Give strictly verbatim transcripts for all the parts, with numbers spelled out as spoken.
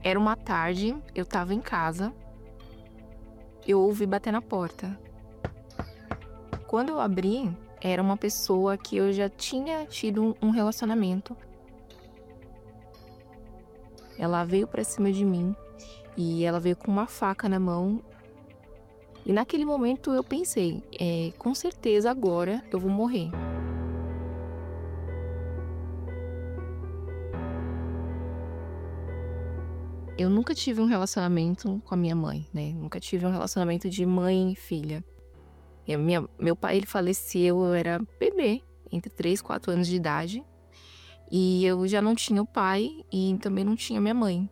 Era uma tarde, eu tava em casa, eu ouvi bater na porta. Quando eu abri, era uma pessoa que eu já tinha tido um relacionamento. Ela veio pra cima de mim e ela veio com uma faca na mão. E naquele momento eu pensei, é, com certeza agora eu vou morrer. Eu nunca tive um relacionamento com a minha mãe, né? Nunca tive um relacionamento de mãe e filha. E minha, meu pai, ele faleceu, eu era bebê, entre três e quatro anos de idade. E eu já não tinha o pai e também não tinha minha mãe.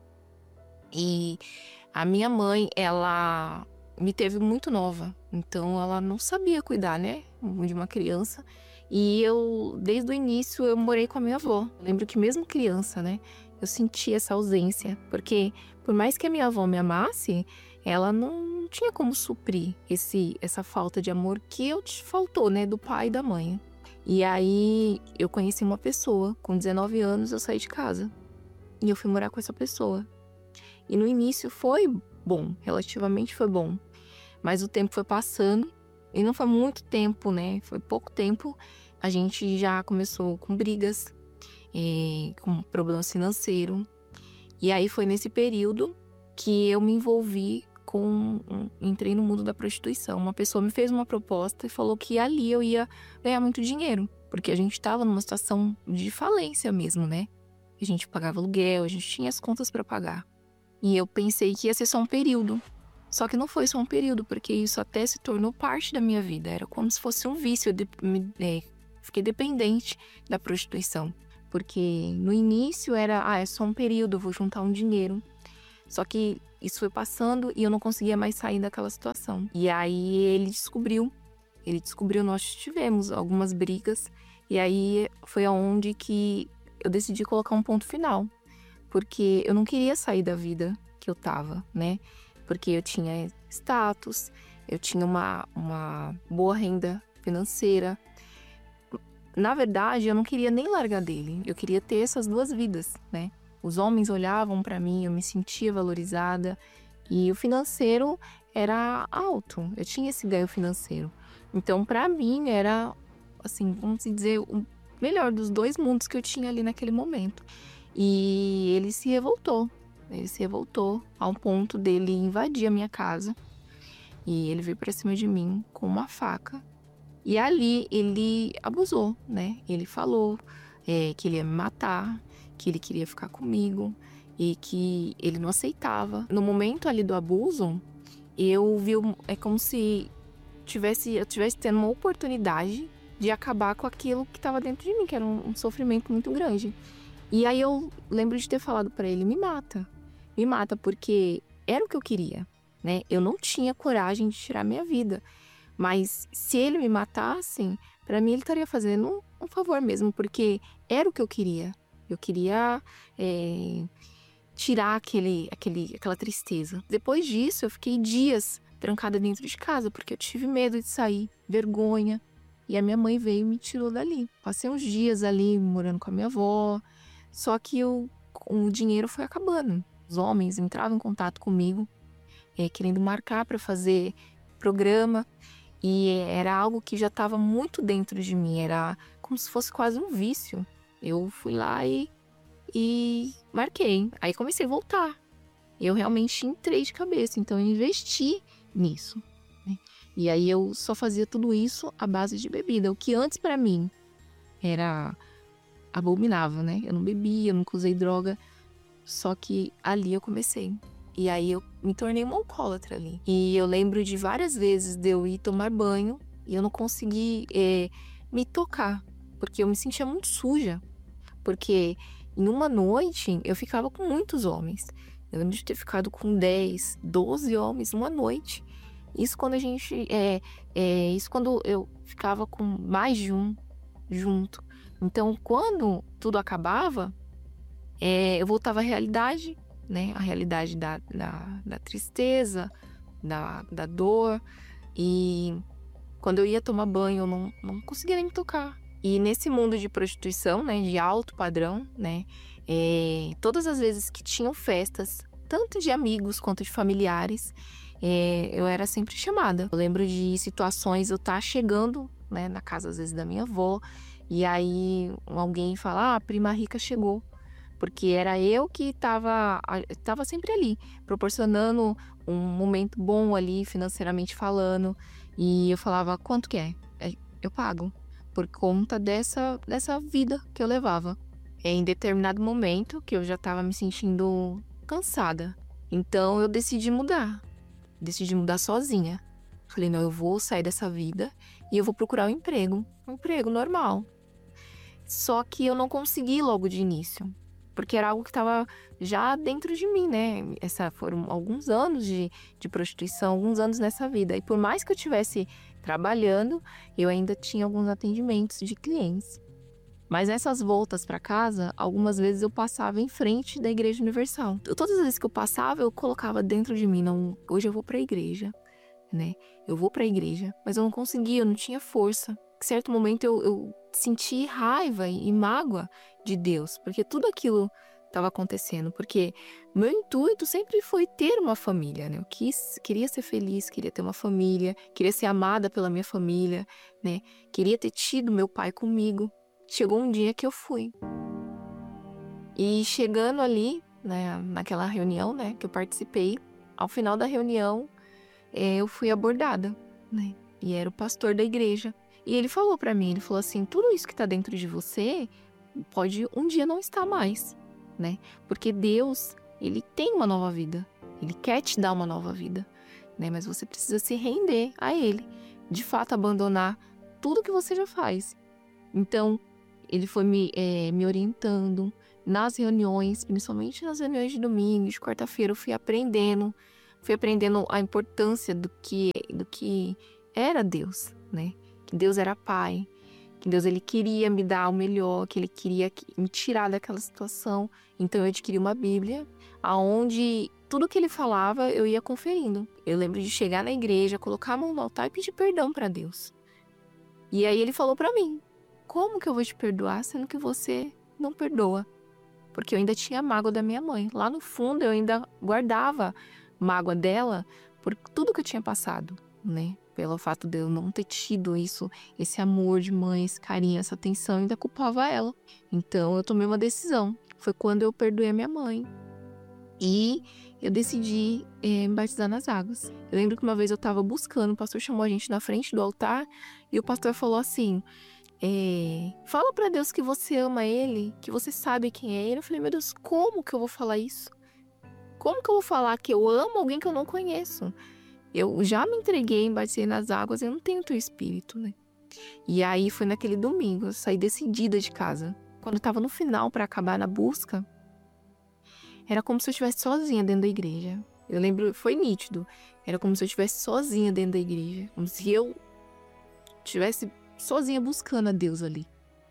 E a minha mãe, ela me teve muito nova. Então ela não sabia cuidar, né? De uma criança. E eu, desde o início, eu morei com a minha avó. Eu lembro que mesmo criança, né? Eu senti essa ausência. Porque por mais que a minha avó me amasse, ela não tinha como suprir esse, essa falta de amor que eu te faltou, né? Do pai e da mãe. E aí eu conheci uma pessoa, com dezenove anos eu saí de casa. E eu fui morar com essa pessoa. E no início foi bom, relativamente foi bom. Mas o tempo foi passando, e não foi muito tempo, né? Foi pouco tempo. A gente já começou com brigas, é, com problemas financeiros. E aí foi nesse período que eu me envolvi com... Entrei no mundo da prostituição. Uma pessoa me fez uma proposta e falou que ali eu ia ganhar muito dinheiro. Porque a gente estava numa situação de falência mesmo, né? A gente pagava aluguel, a gente tinha as contas para pagar. E eu pensei que ia ser só um período. Só que não foi só um período, porque isso até se tornou parte da minha vida. Era como se fosse um vício. Eu de, me, é, fiquei dependente da prostituição. Porque no início era, ah, é só um período, eu vou juntar um dinheiro. Só que isso foi passando e eu não conseguia mais sair daquela situação. E aí ele descobriu, ele descobriu, nós tivemos algumas brigas. E aí foi aonde que eu decidi colocar um ponto final. Porque eu não queria sair da vida que eu tava, né? Porque eu tinha status, eu tinha uma, uma boa renda financeira. Na verdade, eu não queria nem largar dele. Eu queria ter essas duas vidas, né? Os homens olhavam pra mim, eu me sentia valorizada. E o financeiro era alto. Eu tinha esse ganho financeiro. Então, pra mim, era, assim, vamos dizer, o melhor dos dois mundos que eu tinha ali naquele momento. E ele se revoltou. Ele se revoltou ao ponto dele invadir a minha casa. E ele veio pra cima de mim com uma faca. E ali ele abusou, né? Ele falou é, que ele ia me matar, que ele queria ficar comigo e que ele não aceitava. No momento ali do abuso, eu vi, é como se tivesse, eu tivesse tendo uma oportunidade de acabar com aquilo que estava dentro de mim, que era um, um sofrimento muito grande. E aí eu lembro de ter falado pra ele, me mata, me mata, porque era o que eu queria, né? Eu não tinha coragem de tirar minha vida. Mas se ele me matasse, pra mim ele estaria fazendo um, um favor mesmo, porque era o que eu queria. Eu queria é, tirar aquele, aquele, aquela tristeza. Depois disso, eu fiquei dias trancada dentro de casa, porque eu tive medo de sair, vergonha. E a minha mãe veio e me tirou dali. Passei uns dias ali morando com a minha avó, só que eu, o dinheiro foi acabando. Os homens entravam em contato comigo, é, querendo marcar para fazer programa. E era algo que já estava muito dentro de mim, era como se fosse quase um vício. Eu fui lá e, e marquei. Aí comecei a voltar. Eu realmente entrei de cabeça, então eu investi nisso, né? E aí eu só fazia tudo isso à base de bebida. O que antes pra mim era abominável, né? Eu não bebia, eu nunca usei droga. Só que ali eu comecei. E aí eu me tornei uma alcoólatra ali. E eu lembro de várias vezes de eu ir tomar banho e eu não consegui é, me tocar, porque eu me sentia muito suja. Porque em uma noite eu ficava com muitos homens. Eu lembro de ter ficado com dez, doze homens numa noite. Isso quando a gente... É, é, isso quando eu ficava com mais de um junto. Então quando tudo acabava, é, eu voltava à realidade, né? A realidade da, da, da tristeza, da, da dor. E quando eu ia tomar banho, eu não, não conseguia nem me tocar. E nesse mundo de prostituição, né, de alto padrão, né, é, todas as vezes que tinham festas, tanto de amigos quanto de familiares, é, eu era sempre chamada. Eu lembro de situações, eu estar chegando, né, na casa às vezes da minha avó, e aí alguém fala, ah, a prima rica chegou. Porque era eu que estava estava sempre ali, proporcionando um momento bom ali, financeiramente falando. E eu falava, quanto que é? É, Eu pago, por conta dessa, dessa vida que eu levava. É, em determinado momento, que eu já estava me sentindo cansada. Então eu decidi mudar. Decidi mudar sozinha. Falei, não, eu vou sair dessa vida e eu vou procurar um emprego. Um emprego normal. Só que eu não consegui logo de início. Porque era algo que estava já dentro de mim, né? Essa, foram alguns anos de, de prostituição, alguns anos nessa vida. E por mais que eu estivesse trabalhando, eu ainda tinha alguns atendimentos de clientes. Mas nessas voltas para casa, algumas vezes eu passava em frente da Igreja Universal. Todas as vezes que eu passava, eu colocava dentro de mim, não, hoje eu vou para a igreja, né? Eu vou para a igreja, mas eu não conseguia, eu não tinha força. Em certo momento eu, eu senti raiva e mágoa de Deus, porque tudo aquilo estava acontecendo, porque meu intuito sempre foi ter uma família, né? Eu quis, queria ser feliz, queria ter uma família, queria ser amada pela minha família, né? Queria ter tido meu pai comigo. Chegou um dia que eu fui. E chegando ali, né, naquela reunião, né, que eu participei, ao final da reunião, eh, eu fui abordada, né? E era o pastor da igreja. E ele falou pra mim, ele falou assim, tudo isso que tá dentro de você pode um dia não estar mais, né? Porque Deus, ele tem uma nova vida. Ele quer te dar uma nova vida, né? Mas você precisa se render a ele. De fato, abandonar tudo que você já faz. Então, ele foi me, é, me orientando nas reuniões, principalmente nas reuniões de domingo, de quarta-feira, eu fui aprendendo, fui aprendendo a importância do que, do que era Deus, né? Que Deus era Pai, que Deus ele queria me dar o melhor, que ele queria me tirar daquela situação. Então eu adquiri uma Bíblia, aonde tudo que ele falava eu ia conferindo. Eu lembro de chegar na igreja, colocar a mão no altar e pedir perdão para Deus. E aí ele falou para mim, como que eu vou te perdoar sendo que você não perdoa? Porque eu ainda tinha mágoa da minha mãe. Lá no fundo eu ainda guardava mágoa dela por tudo que eu tinha passado, né? Pelo fato de eu não ter tido isso, esse amor de mãe, esse carinho, essa atenção, eu ainda culpava ela. Então eu tomei uma decisão. Foi quando eu perdoei a minha mãe. E eu decidi é, me batizar nas águas. Eu lembro que uma vez eu estava buscando, o pastor chamou a gente na frente do altar e o pastor falou assim, é, fala pra Deus que você ama ele, que você sabe quem é ele. Eu falei, meu Deus, como que eu vou falar isso? Como que eu vou falar que eu amo alguém que eu não conheço? Eu já me entreguei, me batizei nas águas, eu não tenho teu espírito, né? E aí foi naquele domingo, eu saí decidida de casa. Quando eu tava no final pra acabar na busca, era como se eu estivesse sozinha dentro da igreja. Eu lembro, foi nítido. Era como se eu estivesse sozinha dentro da igreja. Como se eu estivesse sozinha buscando a Deus ali.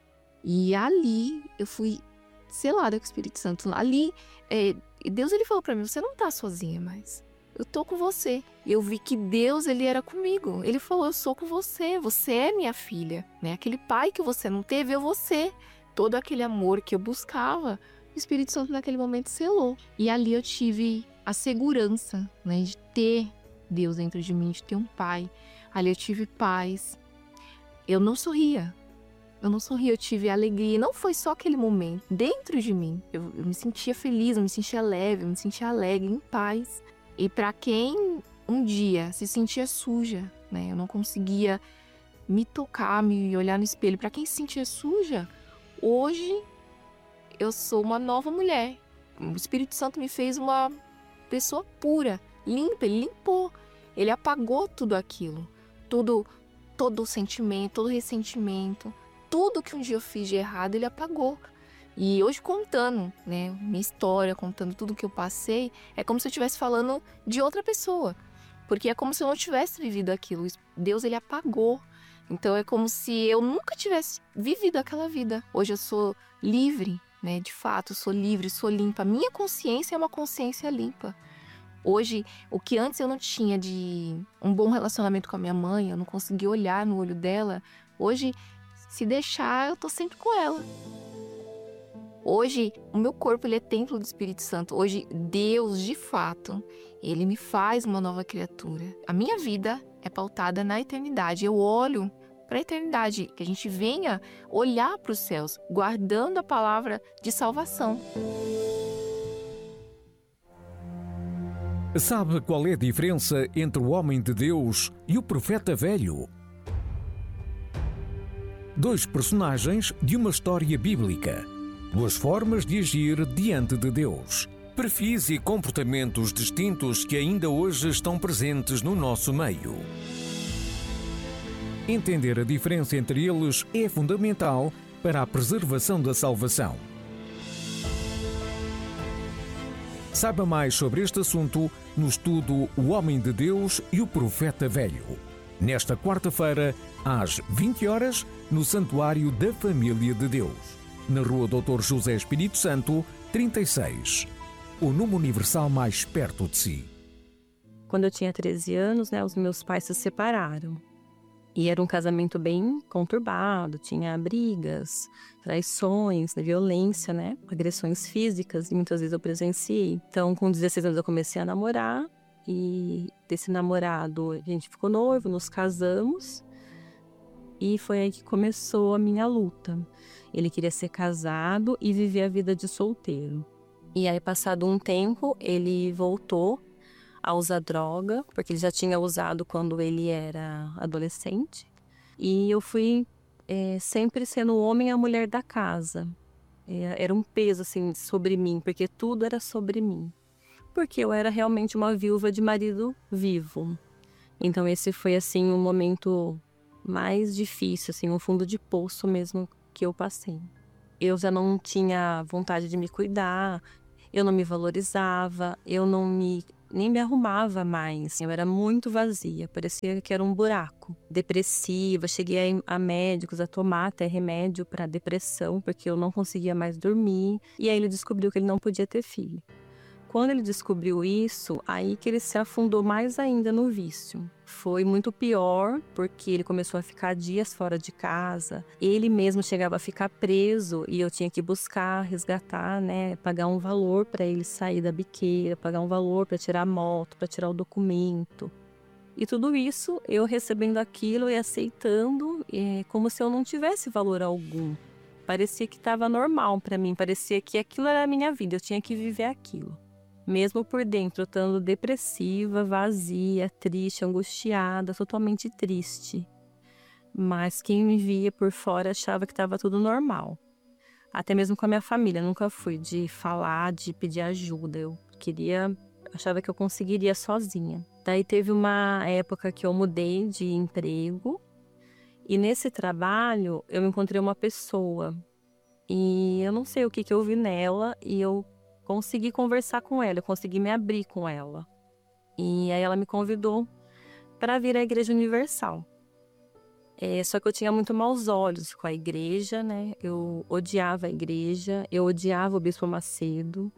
E ali eu fui selada com o Espírito Santo. Ali, é, Deus ele falou pra mim, você não tá sozinha mais. Eu tô com você. E eu vi que Deus ele era comigo. Ele falou, eu sou com você. Você é minha filha. Né? Aquele pai que você não teve, eu vou ser. Todo aquele amor que eu buscava, o Espírito Santo naquele momento selou. E ali eu tive a segurança, né, de ter Deus dentro de mim, de ter um pai. Ali eu tive paz. Eu não sorria. Eu não sorria, eu tive alegria. E não foi só aquele momento. Dentro de mim, eu, eu me sentia feliz, eu me sentia leve, eu me sentia alegre, em paz. E para quem um dia se sentia suja, né, eu não conseguia me tocar, me olhar no espelho. Para quem se sentia suja, hoje eu sou uma nova mulher. O Espírito Santo me fez uma pessoa pura, limpa, ele limpou. Ele apagou tudo aquilo. Tudo, todo o sentimento, todo o ressentimento, tudo que um dia eu fiz de errado, ele apagou. E hoje contando, né, minha história, contando tudo que eu passei, é como se eu estivesse falando de outra pessoa. Porque é como se eu não tivesse vivido aquilo. Deus, ele apagou. Então é como se eu nunca tivesse vivido aquela vida. Hoje eu sou livre, né? De fato, eu sou livre, sou limpa. Minha consciência é uma consciência limpa. Hoje, o que antes eu não tinha de um bom relacionamento com a minha mãe, eu não conseguia olhar no olho dela. Hoje, se deixar, eu tô sempre com ela. Hoje, o meu corpo ele é templo do Espírito Santo. Hoje, Deus, de fato, ele me faz uma nova criatura. A minha vida é pautada na eternidade. Eu olho para a eternidade, que a gente venha olhar para os céus, guardando a palavra de salvação. Sabe qual é a diferença entre o homem de Deus e o profeta velho? Dois personagens de uma história bíblica. Duas formas de agir diante de Deus. Perfis e comportamentos distintos que ainda hoje estão presentes no nosso meio. Entender a diferença entre eles é fundamental para a preservação da salvação. Saiba mais sobre este assunto no estudo O Homem de Deus e o Profeta Velho. Nesta quarta-feira, às vinte horas, no Santuário da Família de Deus. Na Rua doutor José Espírito Santo, trinta e seis. O número universal mais perto de si. Quando eu tinha treze anos, né, os meus pais se separaram. E era um casamento bem conturbado, tinha brigas, traições, violência, né, agressões físicas, e muitas vezes eu presenciei. Então, com dezesseis anos eu comecei a namorar, e desse namorado a gente ficou noivo, nos casamos, e foi aí que começou a minha luta. Ele queria ser casado e viver a vida de solteiro. E aí, passado um tempo, ele voltou a usar droga, porque ele já tinha usado quando ele era adolescente. E eu fui é, sempre sendo o homem e a mulher da casa. É, era um peso assim sobre mim, porque tudo era sobre mim. Porque eu era realmente uma viúva de marido vivo. Então esse foi assim um momento mais difícil, assim, um fundo de poço mesmo que eu passei. Eu já não tinha vontade de me cuidar, eu não me valorizava, eu não me nem me arrumava mais. Eu era muito vazia, parecia que era um buraco. Depressiva, cheguei a, a médicos, a tomar até remédio para depressão, porque eu não conseguia mais dormir. E aí ele descobriu que ele não podia ter filho. Quando ele descobriu isso, aí que ele se afundou mais ainda no vício. Foi muito pior, porque ele começou a ficar dias fora de casa. Ele mesmo chegava a ficar preso e eu tinha que buscar, resgatar, né, pagar um valor para ele sair da biqueira, pagar um valor para tirar a moto, para tirar o documento. E tudo isso, eu recebendo aquilo e aceitando, é, como se eu não tivesse valor algum. Parecia que estava normal para mim, parecia que aquilo era a minha vida, eu tinha que viver aquilo. Mesmo por dentro, eu estando depressiva, vazia, triste, angustiada, totalmente triste. Mas quem me via por fora achava que estava tudo normal. Até mesmo com a minha família, nunca fui de falar, de pedir ajuda. Eu queria, achava que eu conseguiria sozinha. Daí teve uma época que eu mudei de emprego. E nesse trabalho, eu encontrei uma pessoa. E eu não sei o que, que eu vi nela, e eu consegui conversar com ela, eu consegui me abrir com ela. E aí ela me convidou para vir à Igreja Universal. É, só que eu tinha muito maus olhos com a igreja, né? Eu odiava a igreja, eu odiava o Bispo Macedo.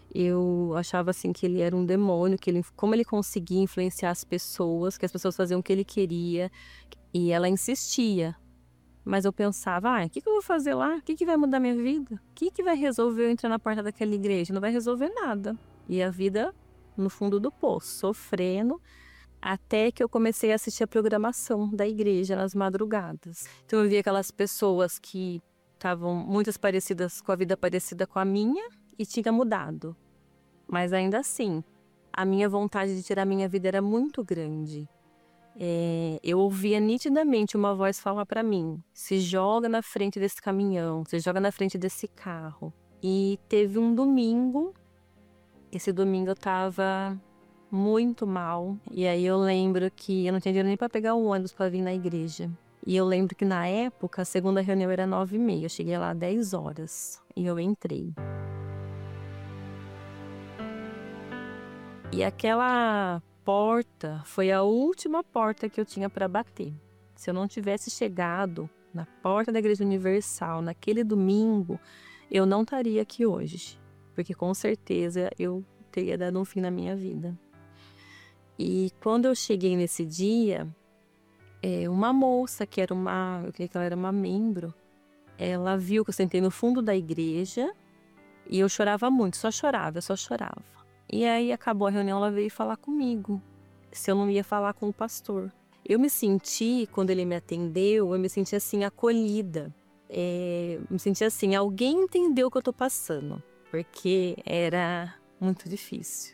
Eu achava assim que ele era um demônio, que ele, como ele conseguia influenciar as pessoas, que as pessoas faziam o que ele queria. E ela insistia. Mas eu pensava, ah, o que, que eu vou fazer lá? O que, que vai mudar minha vida? O que, que vai resolver eu entrar na porta daquela igreja? Não vai resolver nada. E a vida no fundo do poço, sofrendo, até que eu comecei a assistir a programação da igreja nas madrugadas. Então eu via aquelas pessoas que estavam muitas parecidas com a vida parecida com a minha e tinha mudado. Mas ainda assim, a minha vontade de tirar a minha vida era muito grande. É, eu ouvia nitidamente uma voz falar para mim: se joga na frente desse caminhão, se joga na frente desse carro. E teve um domingo, esse domingo eu tava muito mal, e aí eu lembro que eu não tinha dinheiro nem para pegar o ônibus para vir na igreja. E eu lembro que na época a segunda reunião era nove e meia, eu cheguei lá às dez horas e eu entrei. E aquela porta foi a última porta que eu tinha para bater. Se eu não tivesse chegado na porta da Igreja Universal naquele domingo, eu não estaria aqui hoje, porque com certeza eu teria dado um fim na minha vida. E quando eu cheguei nesse dia, é, uma moça que era uma, eu creio que ela era uma membro, ela viu que eu sentei no fundo da igreja E eu chorava muito, só chorava, eu só chorava. E aí acabou a reunião, ela veio falar comigo, se eu não ia falar com o pastor. Eu me senti, quando ele me atendeu, eu me senti assim, acolhida. É, me senti assim, alguém entendeu o que eu tô passando, porque era muito difícil.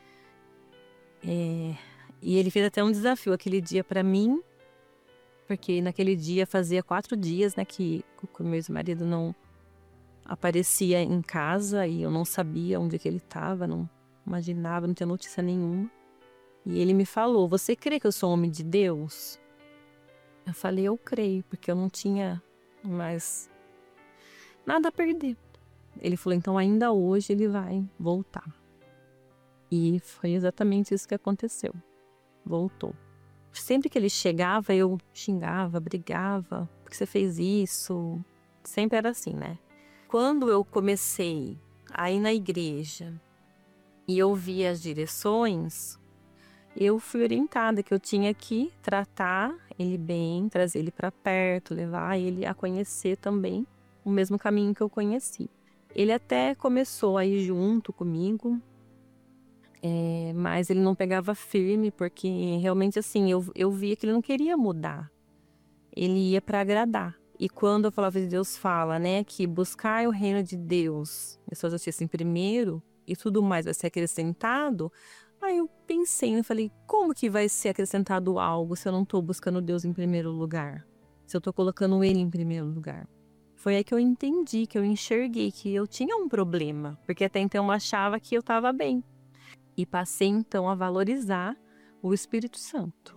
É, e ele fez até um desafio aquele dia pra mim, porque naquele dia fazia quatro dias, né, que o meu ex-marido não aparecia em casa e eu não sabia onde que ele estava, não imaginava, não tinha notícia nenhuma. E ele me falou, você crê que eu sou homem de Deus? Eu falei, eu creio, porque eu não tinha mais nada a perder. Ele falou, então ainda hoje ele vai voltar. E foi exatamente isso que aconteceu. Voltou. Sempre que ele chegava, eu xingava, brigava, porque você fez isso. Sempre era assim, né? Quando eu comecei a ir na igreja e eu vi as direções, eu fui orientada que eu tinha que tratar ele bem, trazer ele para perto, levar ele a conhecer também o mesmo caminho que eu conheci. Ele até começou a ir junto comigo, é, mas ele não pegava firme, porque realmente assim, eu, eu via que ele não queria mudar. Ele ia para agradar. E quando a palavra de Deus fala, né, que buscar o reino de Deus, a sua justiça em primeiro, e tudo mais vai ser acrescentado, aí eu pensei, eu falei, como que vai ser acrescentado algo se eu não estou buscando Deus em primeiro lugar? Se eu estou colocando Ele em primeiro lugar? Foi aí que eu entendi, que eu enxerguei que eu tinha um problema, porque até então eu achava que eu estava bem. E passei então a valorizar o Espírito Santo.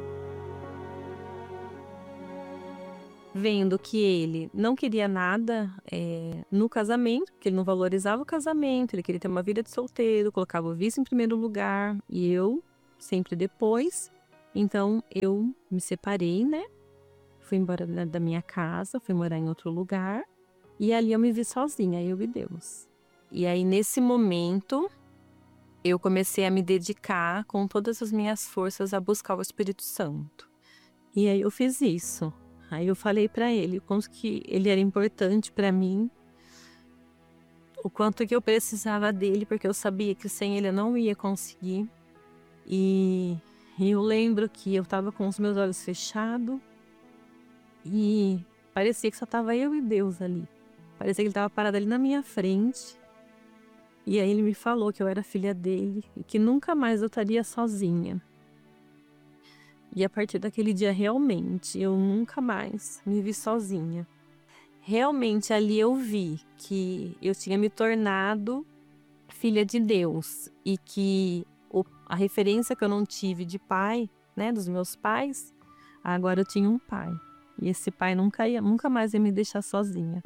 Vendo que ele não queria nada é, no casamento, que ele não valorizava o casamento, ele queria ter uma vida de solteiro, colocava o vício em primeiro lugar, e eu sempre depois. Então eu me separei, né? Fui embora da minha casa, fui morar em outro lugar, e ali eu me vi sozinha, eu e Deus. E aí nesse momento eu comecei a me dedicar com todas as minhas forças a buscar o Espírito Santo. E aí eu fiz isso. Aí eu falei para ele o quanto que ele era importante para mim, o quanto que eu precisava dele, porque eu sabia que sem ele eu não ia conseguir. E, e eu lembro que eu estava com os meus olhos fechados e parecia que só estava eu e Deus ali. Parecia que ele estava parado ali na minha frente. E aí ele me falou que eu era filha dele e que nunca mais eu estaria sozinha. E a partir daquele dia, realmente, eu nunca mais me vi sozinha. Realmente, ali eu vi que eu tinha me tornado filha de Deus. E que o, a referência que eu não tive de pai, né, dos meus pais, agora eu tinha um pai. E esse pai nunca, ia, nunca mais ia me deixar sozinha.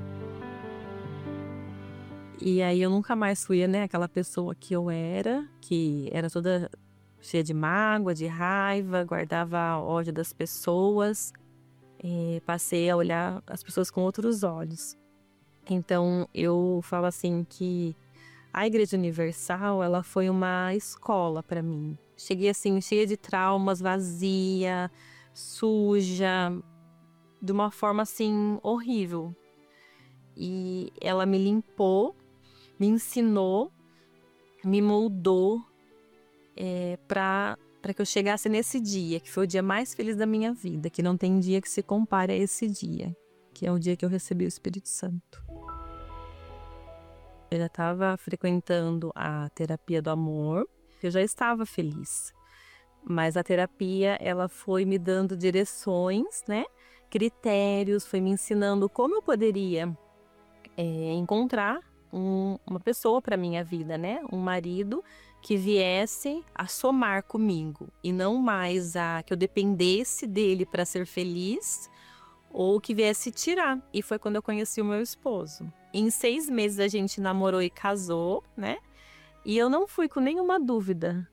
E aí eu nunca mais fui, né, aquela pessoa que eu era, que era toda cheia de mágoa, de raiva, guardava ódio das pessoas. E passei a olhar as pessoas com outros olhos. Então eu falo assim que a Igreja Universal, ela foi uma escola para mim. Cheguei assim cheia de traumas, vazia, suja, de uma forma assim horrível. E ela me limpou, me ensinou, me moldou é, para para que eu chegasse nesse dia, que foi o dia mais feliz da minha vida, que não tem dia que se compare a esse dia, que é o dia que eu recebi o Espírito Santo. Eu já estava frequentando a terapia do amor, eu já estava feliz, mas a terapia ela foi me dando direções, né, critérios, foi me ensinando como eu poderia é, encontrar um, uma pessoa para minha vida, né, um marido que viesse a somar comigo e não mais a que eu dependesse dele para ser feliz ou que viesse tirar. E foi quando eu conheci o meu esposo. Em seis meses a gente namorou e casou, né? E eu não fui com nenhuma dúvida.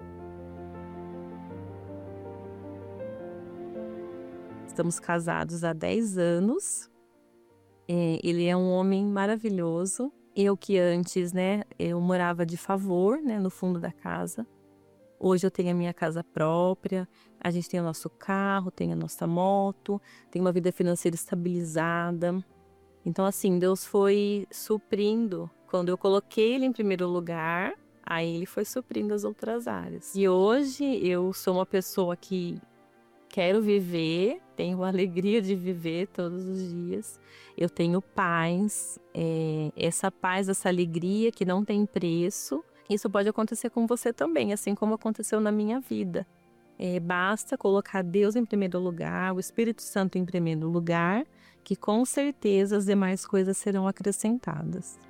Estamos casados há dez anos. É, ele é um homem maravilhoso. Eu que antes, né, eu morava de favor, né, no fundo da casa. Hoje eu tenho a minha casa própria, a gente tem o nosso carro, tem a nossa moto, tem uma vida financeira estabilizada. Então, assim, Deus foi suprindo Quando eu coloquei ele em primeiro lugar, aí ele foi suprindo as outras áreas. E hoje eu sou uma pessoa que quero viver, tenho a alegria de viver todos os dias. Eu tenho paz, é, essa paz, essa alegria que não tem preço. Isso pode acontecer com você também, assim como aconteceu na minha vida. É, basta colocar Deus em primeiro lugar, o Espírito Santo em primeiro lugar, que com certeza as demais coisas serão acrescentadas.